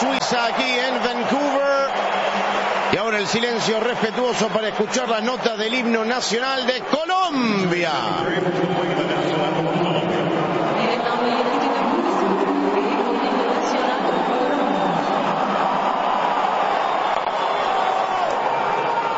Suiza, aquí en Vancouver. Y ahora el silencio respetuoso para escuchar las notas del himno nacional de Colombia.